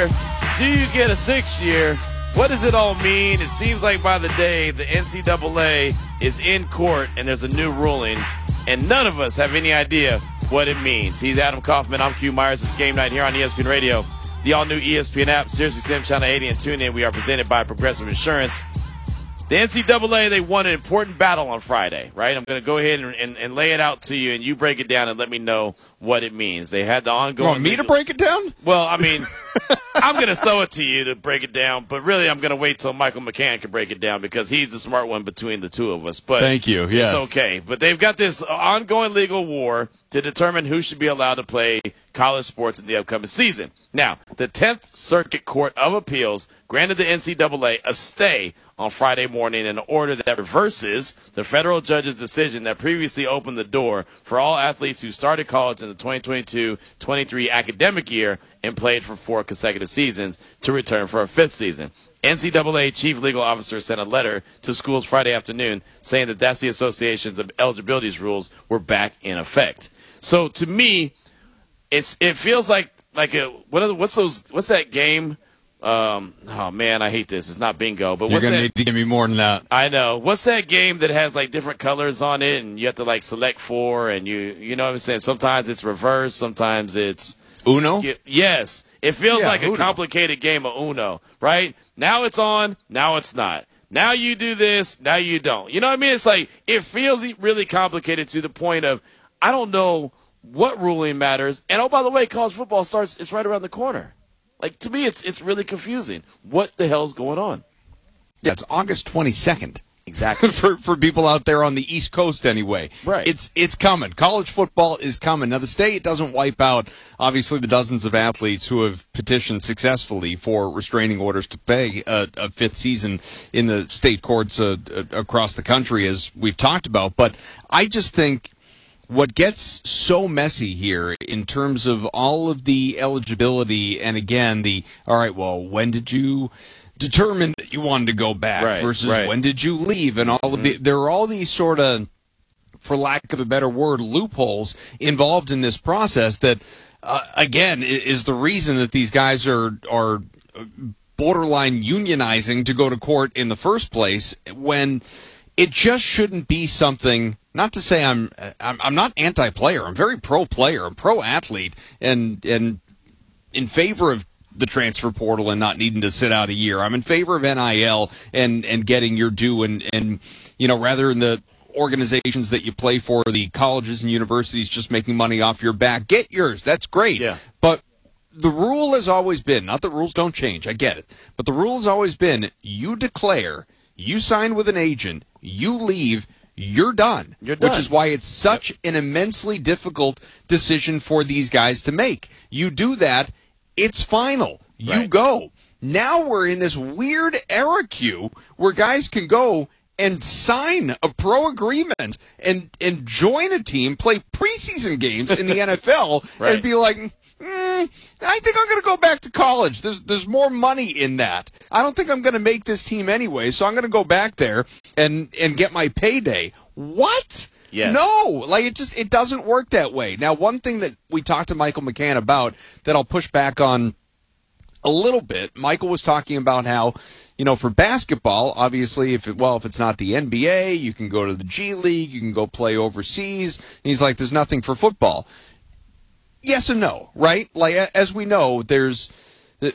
year? Do you get a 6th year? What does it all mean? It seems like by the day the NCAA is in court and there's a new ruling, and none of us have any idea what it means. He's Adam Kaufman. I'm Q Myers. It's Game Night here on ESPN Radio, the all-new ESPN app, SiriusXM Channel 80, and TuneIn. We are presented by Progressive Insurance. The NCAA, they won an important battle on Friday, right? I'm going to go ahead and lay it out to you, and you break it down and let me know what it means. They had the ongoing... You want me to break it down? Well, I mean, I'm going to throw it to you to break it down, but really I'm going to wait till Michael McCann can break it down because he's the smart one between the two of us. But thank you, yes. It's okay. But they've got this ongoing legal war to determine who should be allowed to play college sports in the upcoming season. Now, the 10th Circuit Court of Appeals granted the NCAA a stay on Friday morning in an order that reverses the federal judge's decision that previously opened the door for all athletes who started college in the 2022-23 academic year and played for 4 consecutive seasons to return for a 5th season. NCAA chief legal officer sent a letter to schools Friday afternoon saying that that's the association's eligibility rules were back in effect. So to me, it feels like what's that game? Oh man, I hate this. It's not bingo, but you're gonna need to give me more than that. I know. What's that game that has like different colors on it, and you have to like select 4, and you know what I'm saying? Sometimes it's reverse, sometimes it's Uno. Yes, it feels like Uno. a complicated game of Uno, right? Now it's on, now it's not. Now you do this, now you don't. You know what I mean? It's like it feels really complicated to the point of I don't know what ruling matters. And oh, by the way, college football starts. It's right around the corner. Like, to me, it's really confusing. What the hell's going on? Yeah, it's August 22nd. Exactly. for people out there on the East Coast anyway. Right. It's coming. College football is coming. Now, the state doesn't wipe out, obviously, the dozens of athletes who have petitioned successfully for restraining orders to pay a 5th season in the state courts across the country, as we've talked about. But I just think what gets so messy here in terms of all of the eligibility and, again, all right, well, when did you determine that you wanted to go back versus when did you leave? And all of there are all these sort of, for lack of a better word, loopholes involved in this process that, again, is the reason that these guys are borderline unionizing to go to court in the first place when it just shouldn't be something. Not to say I'm not anti-player. I'm very pro-player. I'm pro-athlete, and in favor of the transfer portal and not needing to sit out a year. I'm in favor of NIL and getting your due, and you know, rather than the organizations that you play for, the colleges and universities just making money off your back, get yours. That's great. Yeah. But the rule has always been, not that rules don't change, I get it, but the rule has always been, you declare, you sign with an agent, you leave, you're done. You're done. Which is why it's such an immensely difficult decision for these guys to make. You do that, it's final. You go. Now we're in this weird era queue where guys can go and sign a pro agreement and join a team, play preseason games in the NFL, and be like, I think I'm going to go back to college. There's more money in that. I don't think I'm going to make this team anyway, so I'm going to go back there and get my payday. What? Yes. No, like it doesn't work that way. Now, one thing that we talked to Michael McCann about that I'll push back on a little bit, Michael was talking about how, you know, for basketball, obviously, if it's not the NBA, you can go to the G League, you can go play overseas. And he's like, there's nothing for football. Yes and no, right? Like, as we know, there is the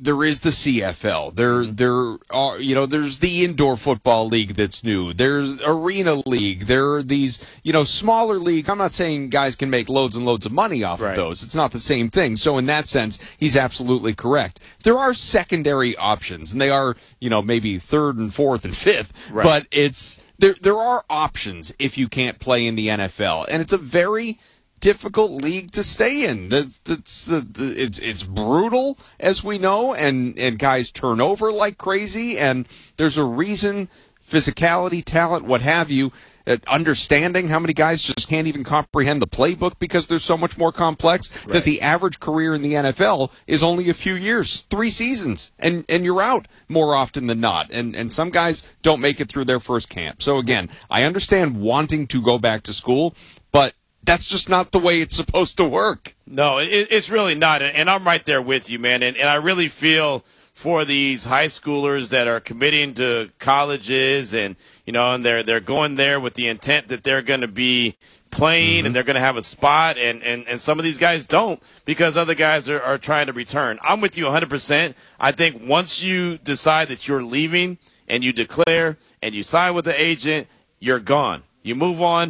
CFL. There are, you know, there's the indoor football league that's new. There's arena league. There are these, you know, smaller leagues. I'm not saying guys can make loads and loads of money off of those. It's not the same thing. So in that sense, he's absolutely correct. There are secondary options, and they are, you know, maybe 3rd and 4th and 5th. Right. But it's there are options if you can't play in the NFL, and it's a very difficult league to stay in. It's brutal, as we know, and guys turn over like crazy, and there's a reason, physicality, talent, what have you, understanding how many guys just can't even comprehend the playbook because they're so much more complex, that the average career in the NFL is only a few years, 3 seasons, and you're out more often than not. And some guys don't make it through their first camp. So again, I understand wanting to go back to school, but that's just not the way it's supposed to work. No, it's really not. And I'm right there with you, man. And I really feel for these high schoolers that are committing to colleges and, and they're going there with the intent that they're going to be playing and they're going to have a spot. And some of these guys don't because other guys are trying to return. I'm with you 100%. I think once you decide that you're leaving and you declare and you sign with the agent, you're gone. You move on.